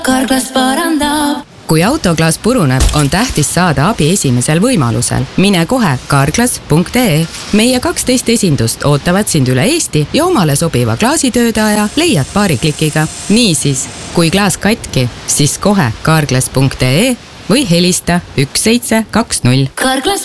Carglass parandab. Kui autoklaas puruneb, on tähtis saada abi esimesel võimalusel. Mine kohe carglass.ee. Meie 12 esindust ootavad sind üle Eesti ja omale sobiva klaasitöötaja leiad paari klikiga. Niisiis, kui klaas katki, siis kohe carglass.ee või helista 1720. Carglass